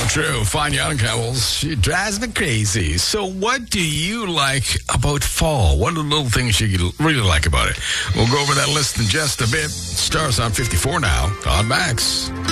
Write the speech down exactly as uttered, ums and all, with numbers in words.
true. Fine young couples. She drives me crazy. So what do you like about fall? What are the little things you really like about it? We'll go over that list in just a bit. Stars on fifty-four now on Max.